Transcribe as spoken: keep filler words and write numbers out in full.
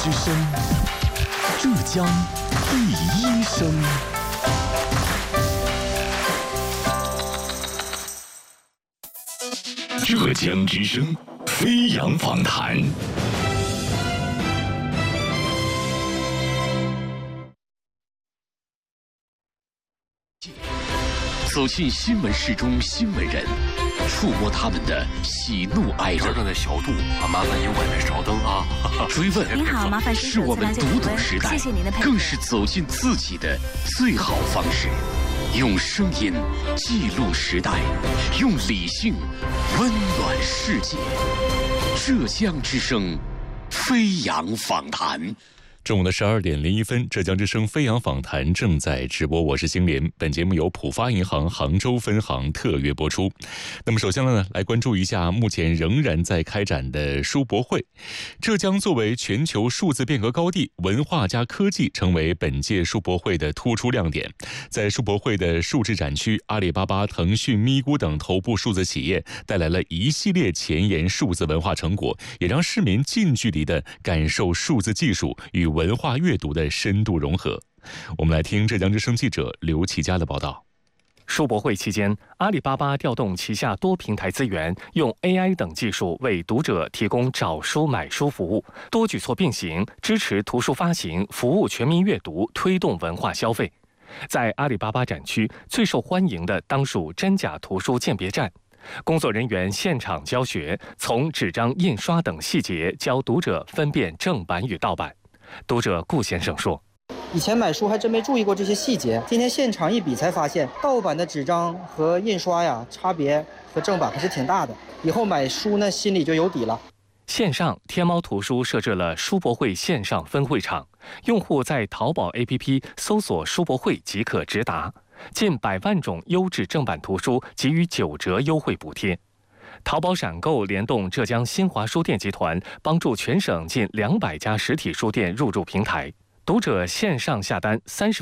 之声，浙江第一声。浙江之声，飞扬访谈。走进新闻室中新闻人，触摸他们的喜怒哀乐。 这的小度啊，麻烦您外面稍等啊。 追问您好，麻烦是我们读懂时代， 谢谢您的配合， 更是走进自己的最好方式。用声音记录时代，用理性温暖世界。浙江之声，飞扬访谈。 中午的十二点零一分，浙江之声飞扬访谈正在直播，我是星联。本节目由浦发银行杭州分行特约播出。那么首先呢，来关注一下目前仍然在开展的书博会。浙江作为全球数字变革高地，文化加科技成为本届书博会的突出亮点。在书博会的数字展区，阿里巴巴、腾讯、咪咕等头部数字企业带来了一系列前沿数字文化成果，也让市民近距离地感受数字技术与文化阅读的深度融合。我们来听浙江之声记者刘启佳的报道。 书博会期间，阿里巴巴调动旗下多平台资源，用 A I 等技术为读者提供找书买书服务，多举措并行，支持图书发行，服务全民阅读，推动文化消费。在阿里巴巴展区，最受欢迎的当属真假图书鉴别站。工作人员现场教学，从纸张印刷等细节教读者分辨正版与盗版。读者顾先生说， 以前买书还真没注意过这些细节，今天现场一比才发现，盗版的纸张和印刷呀，差别和正版还是挺大的。以后买书呢，心里就有底了。 线上，天猫图书设置了书博会线上分会场，用户在淘宝 A P P 搜索书博会即可直达，近百万种优质正版图书给予九折优惠补贴。淘宝闪购联动浙江新华书店集团，帮助全省近两百家实体书店入驻平台。读者线上下单三十